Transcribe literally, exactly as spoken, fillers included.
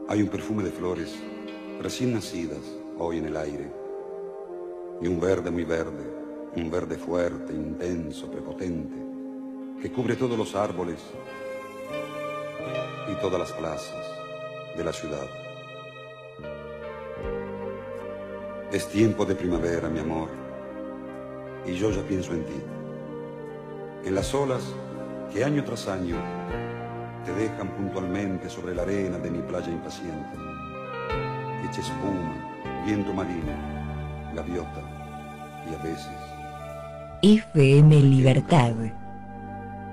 Hay un perfume de flores recién nacidas hoy en el aire, y un verde muy verde, un verde fuerte, intenso, prepotente, que cubre todos los árboles y todas las plazas de la ciudad. Es tiempo de primavera, mi amor, y yo ya pienso en ti, en las olas que año tras año te dejan puntualmente sobre la arena de mi playa impaciente. Echa espuma, viento marino, gaviota y a veces F M Libertad.